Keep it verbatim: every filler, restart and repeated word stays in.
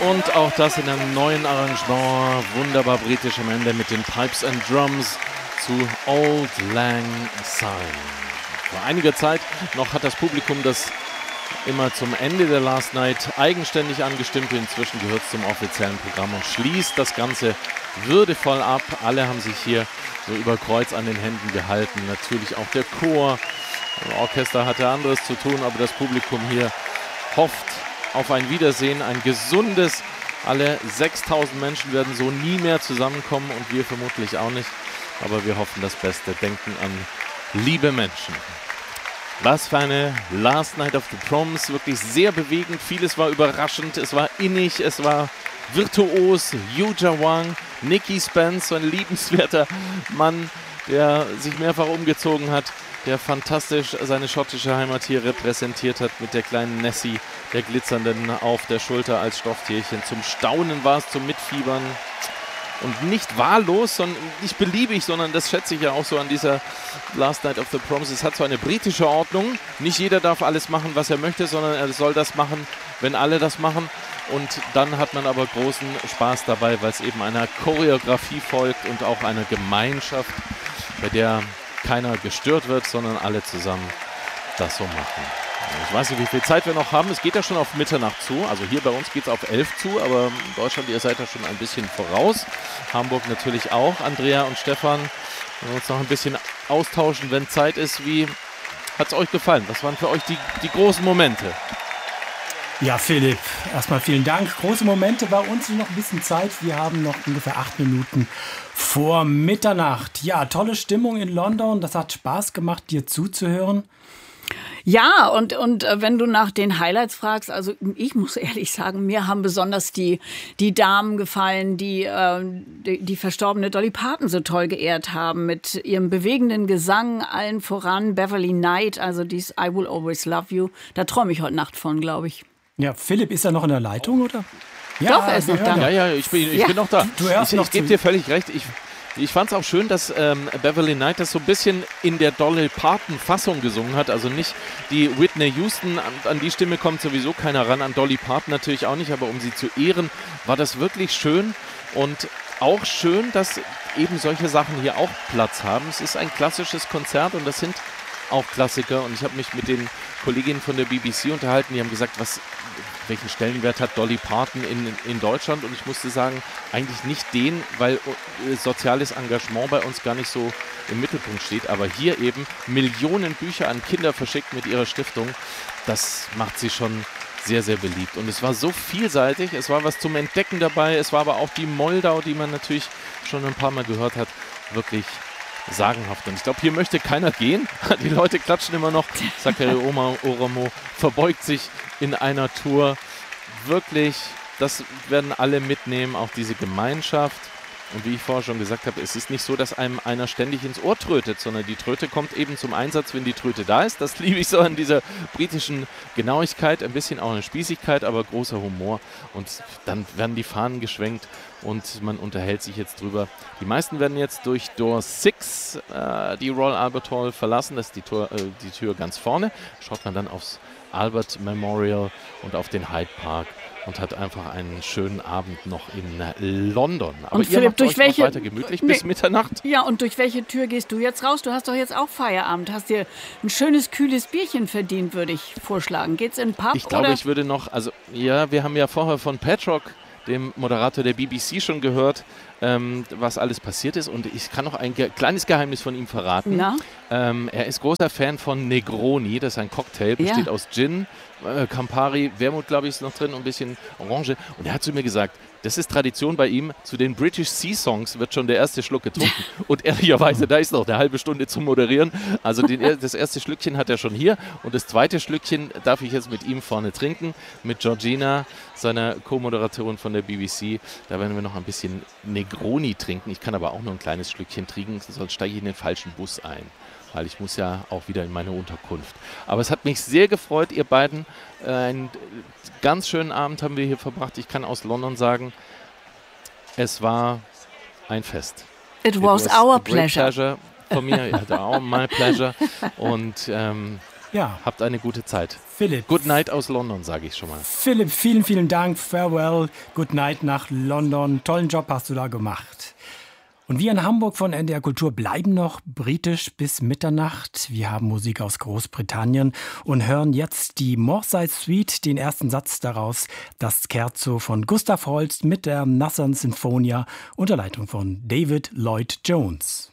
Und auch das in einem neuen Arrangement, wunderbar britisch am Ende mit den Pipes and Drums zu Auld Lang Syne. Vor einiger Zeit noch hat das Publikum das immer zum Ende der Last Night eigenständig angestimmt. Inzwischen gehört es zum offiziellen Programm und schließt das Ganze würdevoll ab. Alle haben sich hier so über Kreuz an den Händen gehalten. Natürlich auch der Chor. Das Orchester hatte anderes zu tun, aber das Publikum hier hofft auf ein Wiedersehen, ein gesundes. Alle sechstausend Menschen werden so nie mehr zusammenkommen und wir vermutlich auch nicht. Aber wir hoffen das Beste, denken an liebe Menschen. Was für eine Last Night of the Proms, wirklich sehr bewegend. Vieles war überraschend, es war innig, es war virtuos. Yuja Wang, Nicky Spence, so ein liebenswerter Mann, der sich mehrfach umgezogen hat, der fantastisch seine schottische Heimat hier repräsentiert hat mit der kleinen Nessie, der glitzernden auf der Schulter als Stofftierchen. Zum Staunen war es, zum Mitfiebern. Und nicht wahllos, sondern nicht beliebig, sondern das schätze ich ja auch so an dieser Last Night of the Proms. Es hat so eine britische Ordnung. Nicht jeder darf alles machen, was er möchte, sondern er soll das machen, wenn alle das machen. Und dann hat man aber großen Spaß dabei, weil es eben einer Choreografie folgt und auch einer Gemeinschaft, bei der keiner gestört wird, sondern alle zusammen das so machen. Ich weiß nicht, wie viel Zeit wir noch haben. Es geht ja schon auf Mitternacht zu. Also hier bei uns geht es auf elf zu, aber in Deutschland, ihr seid ja schon ein bisschen voraus. Hamburg natürlich auch. Andrea und Stefan, wenn wir uns noch ein bisschen austauschen, wenn Zeit ist. Wie hat es euch gefallen? Was waren für euch die, die großen Momente? Ja, Philipp, erstmal vielen Dank. Große Momente, bei uns noch ein bisschen Zeit. Wir haben noch ungefähr acht Minuten vor Mitternacht. Ja, tolle Stimmung in London. Das hat Spaß gemacht, dir zuzuhören. Ja, und, und äh, wenn du nach den Highlights fragst, also ich muss ehrlich sagen, mir haben besonders die, die Damen gefallen, die, äh, die die verstorbene Dolly Parton so toll geehrt haben mit ihrem bewegenden Gesang, allen voran Beverly Knight, also dies I Will Always Love You. Da träume ich heute Nacht von, glaube ich. Ja, Philipp, ist er noch in der Leitung, oder? Ja, Doch, er ist noch da. Ja, ja, ich bin, ich ja. bin noch da. Du hörst ich noch ich gebe dir völlig recht. Ich, ich fand es auch schön, dass ähm, Beverly Knight das so ein bisschen in der Dolly Parton-Fassung gesungen hat. Also nicht die Whitney Houston, an, an die Stimme kommt sowieso keiner ran, an Dolly Parton natürlich auch nicht, aber um sie zu ehren, war das wirklich schön. Und auch schön, dass eben solche Sachen hier auch Platz haben. Es ist ein klassisches Konzert und das sind auch Klassiker. Und ich habe mich mit den Kolleginnen von der B B C unterhalten, die haben gesagt, was, welchen Stellenwert hat Dolly Parton in, in Deutschland? Und ich musste sagen, eigentlich nicht den, weil äh, soziales Engagement bei uns gar nicht so im Mittelpunkt steht. Aber hier eben Millionen Bücher an Kinder verschickt mit ihrer Stiftung. Das macht sie schon sehr, sehr beliebt. Und es war so vielseitig, es war was zum Entdecken dabei. Es war aber auch die Moldau, die man natürlich schon ein paar Mal gehört hat, wirklich sagenhaft. Und ich glaube, hier möchte keiner gehen. Die Leute klatschen immer noch. Sakari Oramo verbeugt sich in einer Tour. Wirklich, das werden alle mitnehmen, auch diese Gemeinschaft. Und wie ich vorher schon gesagt habe, es ist nicht so, dass einem einer ständig ins Ohr trötet, sondern die Tröte kommt eben zum Einsatz, wenn die Tröte da ist. Das liebe ich so an dieser britischen Genauigkeit, ein bisschen auch eine Spießigkeit, aber großer Humor. Und dann werden die Fahnen geschwenkt und man unterhält sich jetzt drüber. Die meisten werden jetzt durch Door six äh, die Royal Albert Hall verlassen. Das ist die, Tor, äh, die Tür ganz vorne. Schaut man dann aufs Albert Memorial und auf den Hyde Park und hat einfach einen schönen Abend noch in London. Aber und ihr Philipp, macht durch euch welche, noch weiter gemütlich nee, bis Mitternacht. Ja, und durch welche Tür gehst du jetzt raus? Du hast doch jetzt auch Feierabend. Hast dir ein schönes, kühles Bierchen verdient, würde ich vorschlagen. Geht's in den Pub? Ich glaube, oder? ich würde noch, also ja, wir haben ja vorher von Patrick, dem Moderator der B B C, schon gehört, ähm, was alles passiert ist. Und ich kann noch ein ge kleines Geheimnis von ihm verraten. Na? Ähm, er ist großer Fan von Negroni, das ist ein Cocktail, besteht Ja. aus Gin, äh, Campari, Wermut, glaube ich, ist noch drin und ein bisschen Orange. Und er hat zu mir gesagt, das ist Tradition bei ihm, zu den British Sea Songs wird schon der erste Schluck getrunken. Und ehrlicherweise, da ist noch eine halbe Stunde zum Moderieren. Also den, das erste Schlückchen hat er schon hier und das zweite Schlückchen darf ich jetzt mit ihm vorne trinken, mit Georgina, seiner Co-Moderatorin von der B B C. Da werden wir noch ein bisschen Negroni trinken. Ich kann aber auch nur ein kleines Schlückchen trinken, sonst steige ich in den falschen Bus ein, weil ich muss ja auch wieder in meine Unterkunft. Aber es hat mich sehr gefreut, ihr beiden. Äh, einen ganz schönen Abend haben wir hier verbracht. Ich kann aus London sagen, es war ein Fest. It was, It was our pleasure. pleasure. Von mir, ja, our, my pleasure. Und ähm, ja. habt eine gute Zeit. Philipp. Good night aus London, sage ich schon mal. Philipp, vielen, vielen Dank. Farewell. Good night nach London. Tollen Job hast du da gemacht. Und wir in Hamburg von N D R Kultur bleiben noch britisch bis Mitternacht. Wir haben Musik aus Großbritannien und hören jetzt die Moorside Suite, den ersten Satz daraus, das Scherzo von Gustav Holst mit der Northern Sinfonia unter Leitung von David Lloyd Jones.